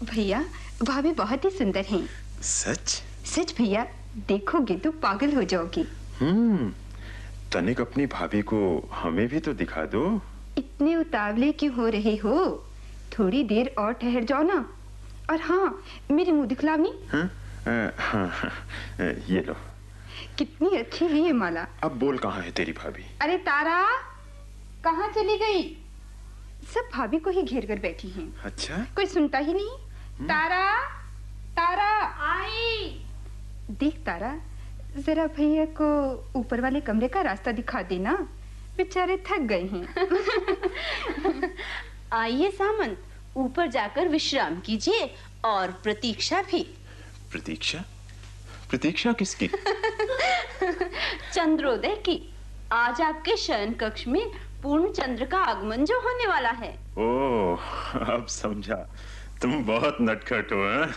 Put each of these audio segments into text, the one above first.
भैया, भाभी बहुत ही सुंदर हैं। सच? सच भैया, देखोगे तो पागल हो जाओगी। तनिक अपनी भाभी को हमें भी तो दिखा दो। इतने उतावले क्यों हो रहे हो? थोड़ी देर और ठहर जाओ ना। और हाँ, मेरी मुंह दिखलावनी। हाँ, ये लो। कितनी अच्छी है ये माला। अब बोल, कहाँ है तेरी भाभी? अरे तारा, कहाँ चली गई? सब भाभी को ही घेर कर बैठी हैं। अच्छा? कोई सुनता ही नहीं। तारा, तारा। आई। देख तारा, जरा भैया को ऊपर वाले कमरे का रास्ता दिखा देना, बेचारे थक गए हैं। आइए सामंत, ऊपर जाकर विश्राम कीजिए और प्रतीक्षा भी। प्रतीक्षा? प्रतीक्षा किसकी? चंद्रोदय की। आज आपके शयन कक्ष में पूर्ण चंद्र का आगमन जो होने वाला है। ओह, अब समझा। तुम बहुत नटखट हो, हैं?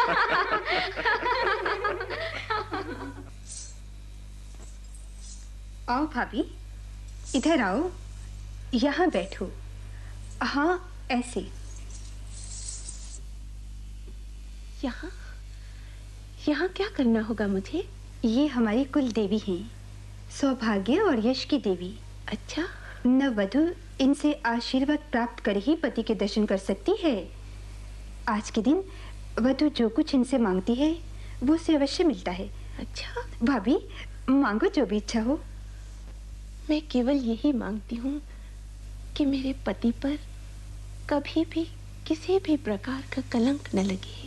आओ भाभी, इधर आओ, यहाँ बैठो। हाँ, ऐसे। यहाँ यहाँ क्या करना होगा मुझे? ये हमारी कुल देवी हैं, सौभाग्य और यश की देवी। अच्छा। नववधु इनसे आशीर्वाद प्राप्त कर ही पति के दर्शन कर सकती है। आज के दिन वधु जो कुछ इनसे मांगती है वो उसे अवश्य मिलता है। अच्छा भाभी, मांगो जो भी इच्छा हो। मैं केवल यही मांगती हूँ कि मेरे पति पर कभी भी किसी भी प्रकार का कलंक न लगे।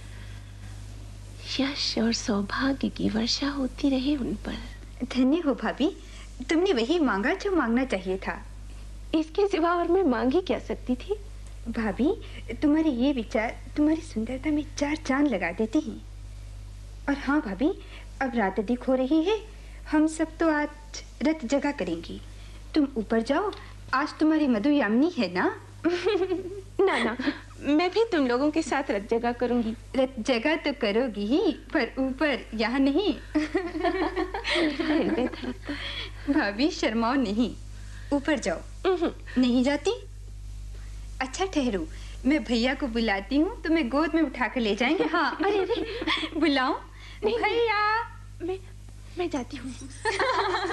यश और सौभाग्य की वर्षा होती रहे उन पर। धन्य हो भाभी, तुमने वही मांगा जो मांगना चाहिए था। इसके सिवा और मैं मांग ही क्या सकती थी? भाभी, तुम्हारे ये विचार तुम्हारी सुंदरता में चार चांद लगा देते हैं। और हाँ भाभी, अब रात अधिक हो रही है, हम सब तो आज रत जगा करेंगी। तुम ऊपर जाओ, आज तुम्हारी मधु यामिनी है ना? ना ना, मैं भी तुम लोगों के साथ रत जगा करूंगी। रत जगा तो करोगी ही, पर ऊपर यहाँ नहीं। भाभी शर्माओ नहीं, ऊपर जाओ। नहीं जाती? अच्छा ठहरो, मैं भैया को बुलाती हूँ, तुम्हें गोद में उठा कर ले जाएंगे। हाँ। अरे अरे, बुलाऊं? भैया। मैं जाती हूँ।